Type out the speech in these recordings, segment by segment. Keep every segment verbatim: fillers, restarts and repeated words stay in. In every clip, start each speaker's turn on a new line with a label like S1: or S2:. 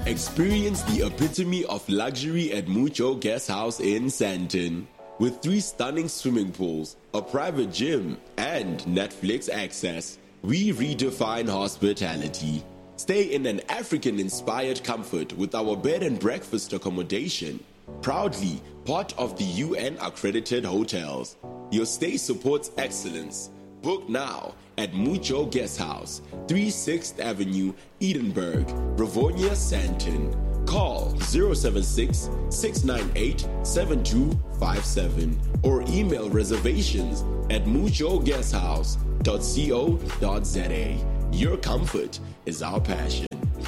S1: Experience the epitome of luxury at Mucho Guest House in Sandton. With three stunning swimming pools, a private gym, and Netflix access, we redefine hospitality. Stay in an African-inspired comfort with our bed and breakfast accommodation. Proudly part of the U N-accredited hotels. Your stay supports excellence. Book now at Mucho Guest House, thirty-sixth Avenue, Edinburgh, Rivonia, Sandton. Call zero seven six, six nine eight, seven two five seven or email reservations at mucho guest house dot co dot za. Your comfort is our passion.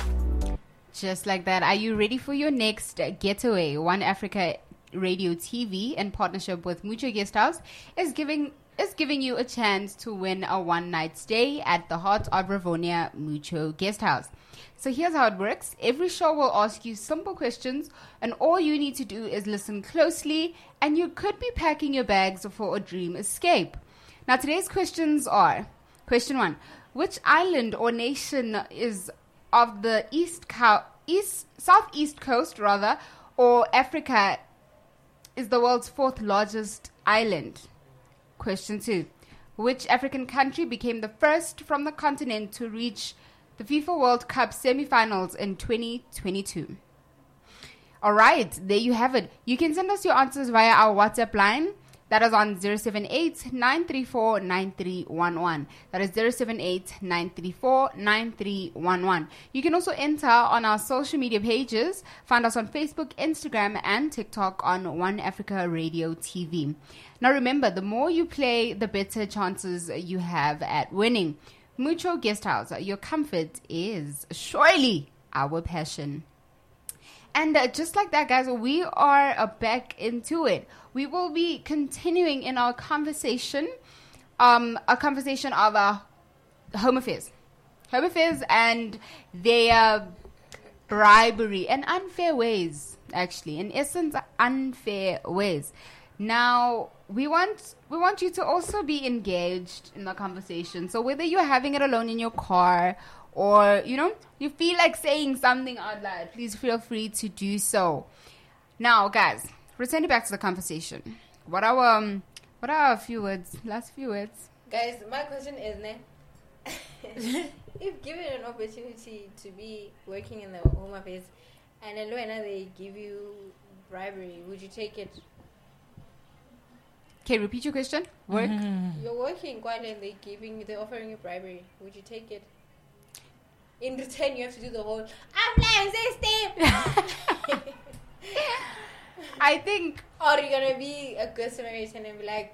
S2: Just like that. Are you ready for your next getaway? One Africa Radio T V, in partnership with Mucho Guest House, is giving is giving you a chance to win a one-night stay at the heart of Rivonia Mucho Guest House. So here's how it works. Every show will ask you simple questions, and all you need to do is listen closely, and you could be packing your bags for a dream escape. Now, today's questions are: question one, which island or nation is of the east, co- east southeast coast, rather, or Africa is the world's fourth largest island? Question two, which African country became the first from the continent to reach the FIFA World Cup semi-finals in twenty twenty-two? All right, there you have it. You can send us your answers via our WhatsApp line. That is on zero seven eight, nine three four, nine three one one. That is zero seven eight, nine three four, nine three one one. You can also enter on our social media pages. Find us on Facebook, Instagram, and TikTok on One Africa Radio T V. Now remember, the more you play, the better chances you have at winning. Mucho Guest House, your comfort is surely our passion. And uh, just like that, guys, we are uh, back into it. We will be continuing in our conversation, um, a conversation of uh, home affairs. Home affairs and their bribery and unfair ways, actually. In essence, unfair ways. Now, we want we want you to also be engaged in the conversation. So whether you're having it alone in your car, or, you know, you feel like saying something out loud, please feel free to do so. Now, guys, returning back to the conversation. What are um, what are a few words? Last few words.
S3: Guys, my question is, ne, if given an opportunity to be working in the Home Affairs and alone they give you bribery, would you take it?
S2: Okay, repeat your question. Work.
S3: Mm-hmm. You're working quite and they're giving, they're offering you bribery. Would you take it? In return, you have to do the whole I'm system.
S2: I think.
S3: Or you're gonna be a good Samaritan and be like,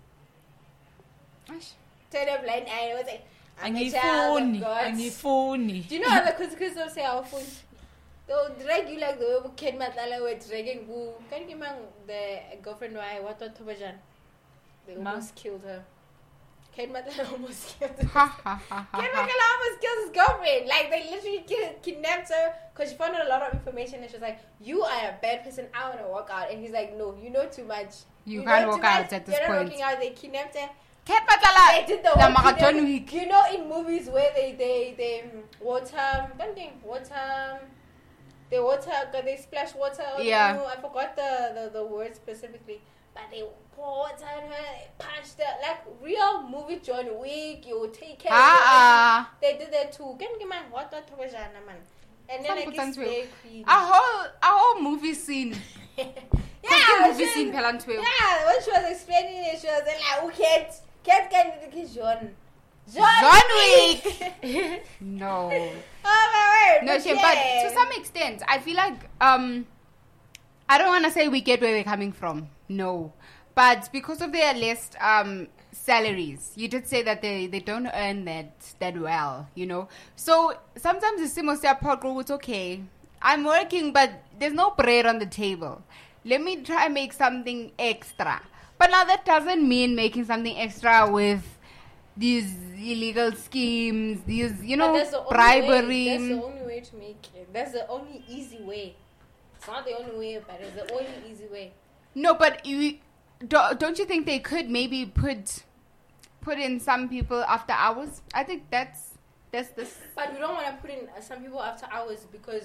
S3: turn a blind eye and say, I'm a child of God. Do you know how the consequences say our phone? They'll drag you like the way Ken Matala were dragging who can you remember the girlfriend why what on Tobajan? They almost Ma? killed her. Ken Matala almost killed her. Ken Matala almost killed his girlfriend. Like, they literally ki- kidnapped her because she found out a lot of information and she was like, you are a bad person, I want to walk out. And he's like, no, you know too much.
S2: You, you can't walk out much. At this
S3: You're
S2: point.
S3: You're not walking out. They kidnapped her.
S2: Ken Matala!
S3: They did the
S2: whole
S3: marathon week. You know, in movies where they, they, they water, water, they water, they splash water on
S2: yeah.
S3: you. I forgot the, the, the word specifically. But they pour water on her, they punched her. Like real movie John Wick, you take care
S2: ah,
S3: of her. They did that too. Can you man what that was man? And then like it's very creepy.
S2: A whole, a whole movie scene.
S3: yeah,
S2: movie scene Pelan twelve.
S3: Yeah, when she was explaining it, she was like, who can't, can't get the John.
S2: John, John Wick. No.
S3: Oh my word.
S2: No, shame, but to some extent, I feel like um, I don't want to say we get where we're coming from. No, but because of their less um salaries, you did say that they, they don't earn that that well, you know. So sometimes the same as their pot group, it's okay. I'm working, but there's no bread on the table. Let me try and make something extra. But now that doesn't mean making something extra with these illegal schemes, these, you know,
S3: that's the
S2: bribery.
S3: That's the only way to make it. That's the only easy way. It's not the only way, but it's the only easy way.
S2: No, but you, don't you think they could maybe put put in some people after hours? I think that's that's the.
S3: But we don't want to put in some people after hours because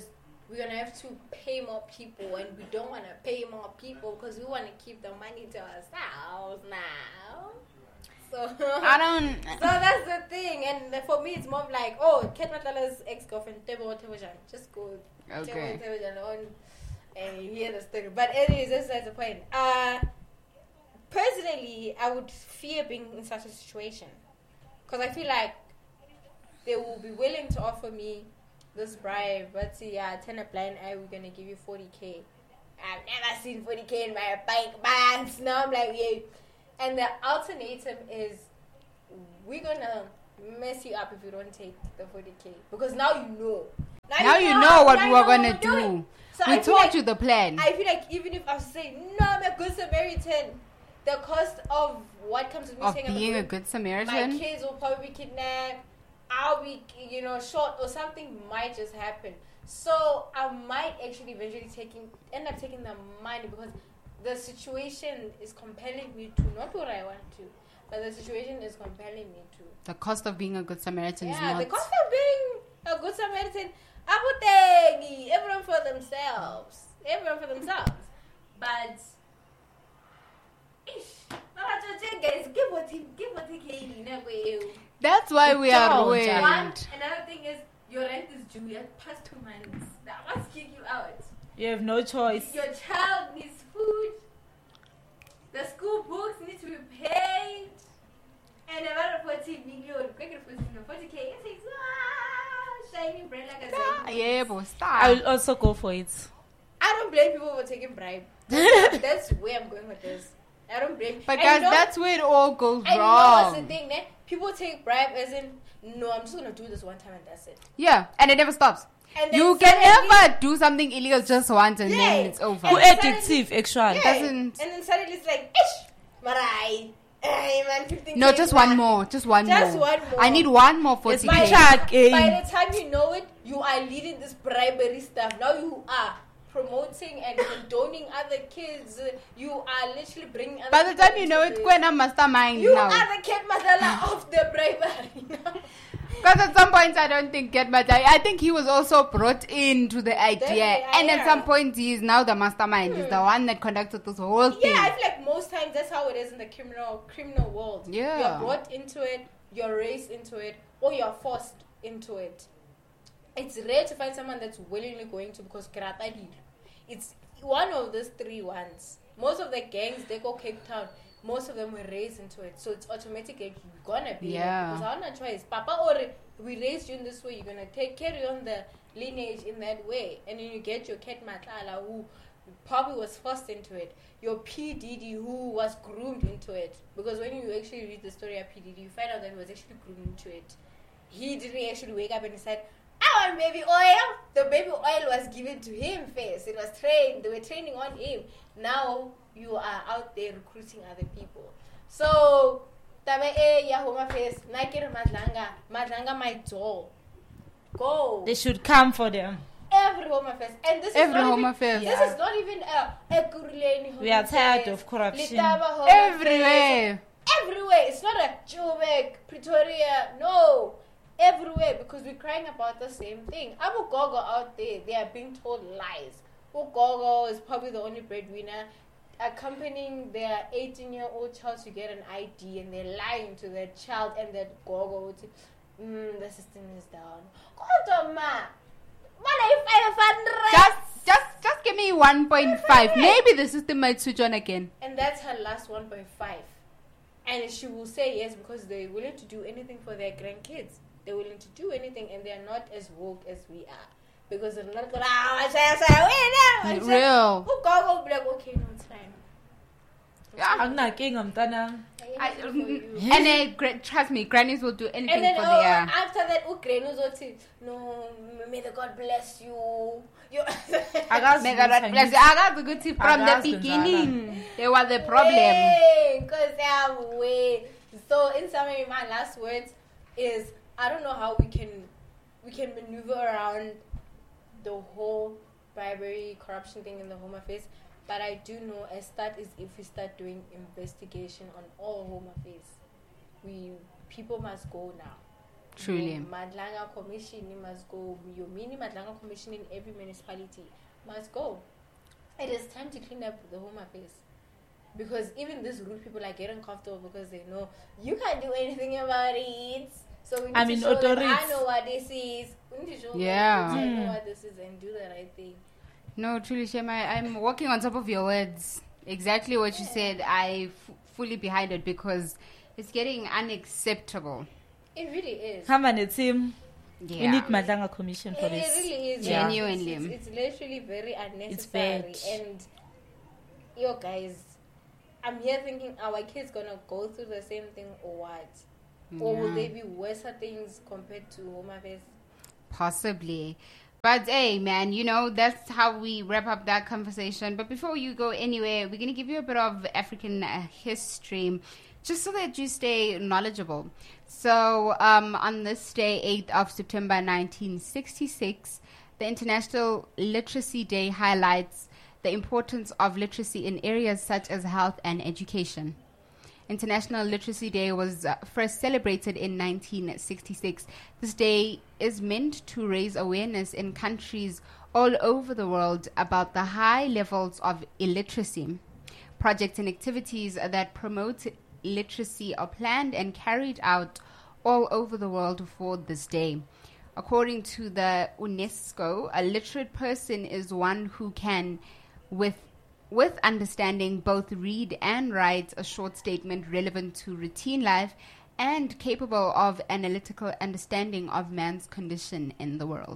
S3: we're going to have to pay more people, and we don't want to pay more people because we want to keep the money to ourselves now. So
S2: I don't.
S3: So that's the thing, and for me, it's more like, oh, Ken Matala's ex-girlfriend, just go.
S2: Okay.
S3: And you hear the story. But anyways, that's, that's the point. Uh, personally, I would fear being in such a situation because I feel like they will be willing to offer me this bribe. But see, yeah, turn a blind eye. We're gonna give you forty k. I've never seen forty k in my bank balance. Now I'm like, yeah. And the alternative is we're gonna mess you up if you don't take the forty k because now you know.
S2: Now, now you know, know what we were gonna do. So we told like, you the plan.
S3: I feel like even if I was saying no, I'm a good Samaritan, the cost of what comes with me
S2: of
S3: saying
S2: being
S3: I'm
S2: a good Samaritan,
S3: my kids will probably be kidnapped. I'll be, you know, short or something might just happen. So I might actually eventually taking end up taking the money because the situation is compelling me to not what I want to, but the situation is compelling me to.
S2: The cost of being a good Samaritan
S3: yeah,
S2: is not.
S3: the cost of being a good Samaritan. Abutengi, everyone for themselves. Everyone for themselves. But, ish, guys, give what he, give what he can.
S2: That's why we are ruined.
S3: Another thing is, your rent is due. You have past two months. That must kick you out.
S4: You have no choice.
S3: Your child needs food. The school books need to be paid. And about forty million, forty k, it takes shiny bread like a
S2: yeah, but stop.
S4: I will also go for it.
S3: I don't blame people for taking bribe. That's, that's where I'm going with this. I don't blame.
S2: But guys, that's where it all goes
S3: and
S2: wrong.
S3: You know what's the thing, né? People take bribe as in, no, I'm just gonna do this one time and that's it.
S2: Yeah, and it never stops. And you can never do something illegal just once and yeah. then it's over.
S4: Who addictive, actually?
S3: Yeah.
S2: Doesn't.
S3: And then suddenly it's like, ish, marai. Hey, man,
S2: no, just one more. Just one
S3: just
S2: more.
S3: Just one more.
S2: I need one more for
S3: it's my track. By the time you know it, you are leading this bribery stuff. Now you are promoting and condoning other kids. You are literally bringing other
S2: By the time you know it, Kwena mastermind
S3: You
S2: now.
S3: are the kid masala of the bribery.
S2: Because at some point I don't think Get Matai. I think he was also brought into the idea. Definitely, and yeah. at some point he is now the mastermind. Hmm. He's the one that conducted this whole thing.
S3: Yeah, I feel like most times that's how it is in the criminal criminal world.
S2: Yeah.
S3: You're brought into it, you're raised into it, or you're forced into it. It's rare to find someone that's willingly going to because it's one of those three ones. Most of the gangs, they go Cape Town. Most of them were raised into it, so it's automatically you're gonna be
S2: yeah.
S3: because I don't have a choice. Papa or we raised you in this way, you're gonna take carry on the lineage in that way, and then you get your Ket Matala who probably was forced into it, your P Diddy who was groomed into it, because when you actually read the story of P Diddy, you find out that he was actually groomed into it. He didn't actually wake up and he said, I want baby oil. The baby oil was given to him first. It was trained. They were training on him. Now you are out there recruiting other people. So, tabe e ya home affairs. Nakere madlanga, madlanga my door. Go.
S4: They should come for them.
S3: Every home affairs, and this
S2: every
S3: is not
S2: home
S3: even,
S2: affairs.
S3: This yeah. is not even a a Kuruleni.
S4: We are tired of corruption.
S2: Everywhere.
S3: Everywhere. It's not a Joburg, Pretoria. No. Everywhere, because we're crying about the same thing. Abu Gogo out there, they are being told lies. Abu Gogo is probably the only breadwinner, accompanying their eighteen-year-old child to get an I D, and they're lying to their child and that Gogo. To, mm, the system is down.
S2: Just, just, just give me one point five. Maybe the system might switch on again.
S3: And that's her last one point five. And she will say yes because they're willing to do anything for their grandkids. They're willing to do anything, and they're not as woke as we are. Because they're not going, ah, I say,
S2: real.
S3: Who go will be like, okay, no, it's fine.
S4: Yeah, I'm not king, I'm done.
S2: And then, trust me, grannies will do anything
S3: and then,
S2: for
S3: oh,
S2: their.
S3: After that, oh, grannies will say, no, may the God bless you. you
S2: may God bless you. I got the good tip from the beginning. They were the problem.
S3: Because they are way. So, in summary, my last words is, I don't know how we can we can maneuver around the whole bribery, corruption thing in the Home Affairs, but I do know a start is if we start doing investigation on all Home Affairs. We people must go now.
S2: Truly.
S3: Your Madlanga Commission must go. Your mini Madlanga Commission in every municipality must go. It is time to clean up the Home Affairs. Because even these rude people are getting comfortable because they know you can't do anything about it. So we need I to mean, show them, I know what this is. We need to show
S2: yeah.
S3: them, I know what this is and do the right thing.
S2: No, truly, Shema, I'm walking on top of your words. Exactly what yeah. you said. I f- fully behind it because it's getting unacceptable.
S3: It really is.
S4: Come on, it's him. Yeah. We need Madlanga Commission for
S3: it,
S4: this.
S3: It really is.
S2: Yeah. Genuinely.
S3: It's, it's, it's literally very unnecessary.
S4: It's bad.
S3: And, yo, guys, I'm here thinking, are our kids going to go through the same thing or what? Yeah. Or will they be worse things compared to Home Affairs?
S2: Possibly. But hey, man, you know, that's how we wrap up that conversation. But before you go anywhere, we're going to give you a bit of African uh, history just so that you stay knowledgeable. So um, on this day, eighth of September nineteen sixty-six, the International Literacy Day highlights the importance of literacy in areas such as health and education. International Literacy Day was uh, first celebrated in nineteen sixty-six. This day is meant to raise awareness in countries all over the world about the high levels of illiteracy. Projects and activities that promote literacy are planned and carried out all over the world for this day. According to the UNESCO, a literate person is one who can, with with understanding, both read and write a short statement relevant to routine life and capable of analytical understanding of man's condition in the world.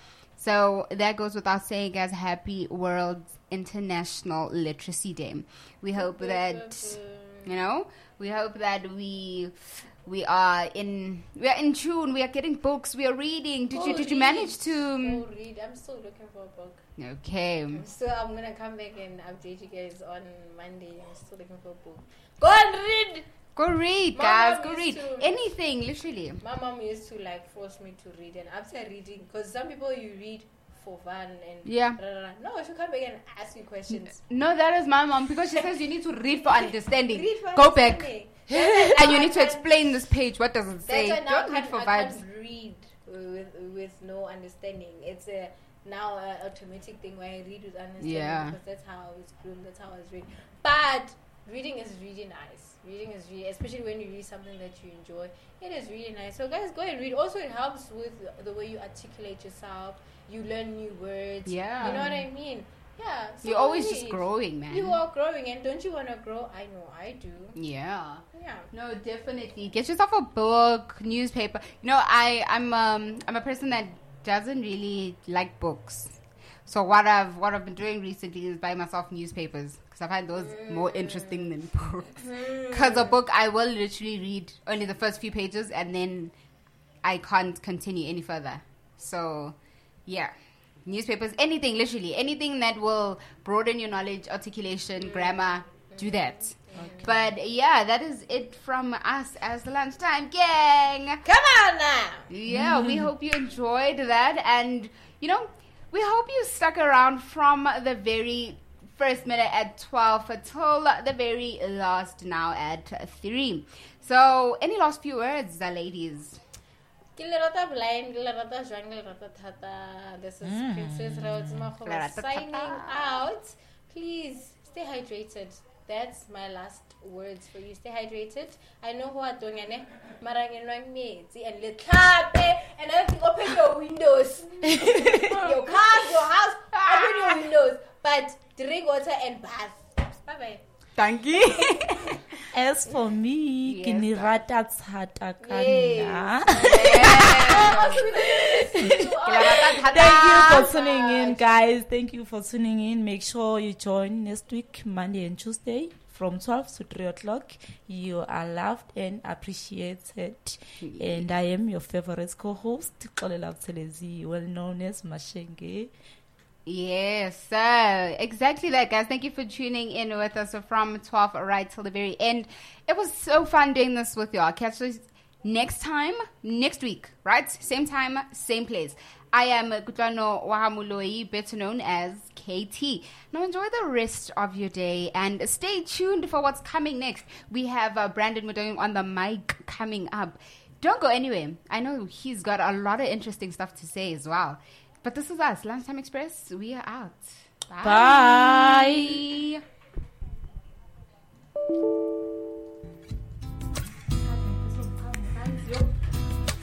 S2: So that goes without saying, guys, happy World International Literacy Day. We hope that, you know, we hope that we we are in we are in tune. We are getting books. We are reading. Did
S3: oh,
S2: you did
S3: read.
S2: you manage to?
S3: Oh, read. I'm still looking for a book.
S2: Okay.
S3: So I'm gonna come back and update you guys on Monday. I'm still looking for a book. Go and read.
S2: Go read,
S3: my
S2: guys. Go read
S3: to,
S2: anything, literally.
S3: My mom used to like force me to read, and after reading, because some people you read for fun and
S2: yeah.
S3: Blah, blah, blah. No, she'll come back and ask you questions.
S2: No, that is my mom because she says you need to read for understanding.
S3: Read for
S2: Go
S3: understanding.
S2: back. And you need to explain this page. What does it say?
S3: That's why now
S2: Don't
S3: I
S2: read for
S3: I
S2: vibes.
S3: can't read with with no understanding. It's a now an automatic thing where I read with understanding
S2: yeah.
S3: because that's how I was groomed. That's how I was read. But reading is really nice. Reading is really, especially when you read something that you enjoy, it is really nice. So guys, go and read. Also, it helps with the way you articulate yourself. You learn new words.
S2: Yeah.
S3: You know what I mean? Yeah. So
S2: You're always
S3: read.
S2: just growing, man.
S3: You are growing, and don't you want to grow? I know I do.
S2: Yeah.
S3: Yeah.
S2: No, definitely. Get yourself a book, newspaper. You know, I, I'm um I'm a person that doesn't really like books. So what I've what I've been doing recently is buy myself newspapers because I find those mm. more interesting than books. Because mm. a book I will literally read only the first few pages and then I can't continue any further. So yeah, newspapers, anything literally, anything that will broaden your knowledge, articulation, mm. grammar, do that. Okay. But yeah, that is it from us as the Lunchtime Gang.
S3: Come on now.
S2: Yeah, mm-hmm. we hope you enjoyed that, and you know. We hope you stuck around from the very first minute at twelve until the very last now at three. So, any last few words, the ladies?
S3: This is Princess Rhodes Makhoba signing out. Please stay hydrated. That's my last words for you. Stay hydrated. I know who are doing it. Marangin me and let and then open your windows. Your cars, your house, open your windows. But drink water and bath. Bye bye.
S2: Thank you.
S4: As for me, kini rata tsata kana. Thank you for tuning in, guys. Thank you for tuning in. Make sure you join next week, Monday and Tuesday, from twelve to three o'clock. You are loved and appreciated. And I am your favorite co-host, Xolela Buthelezi, well known as Mashenge.
S2: Yes, sir. Exactly that, guys. Thank you for tuning in with us from twelve right till the very end. It was so fun doing this with y'all. Catch us next time, next week, right? Same time, same place. I am Kutlano Wahamuloi, better known as K T. Now enjoy the rest of your day and stay tuned for what's coming next. We have uh, Brandon Mudong on the mic coming up. Don't go anywhere. I know he's got a lot of interesting stuff to say as well. But this is us, Lunchtime Express. We are out. Bye.
S4: Bye.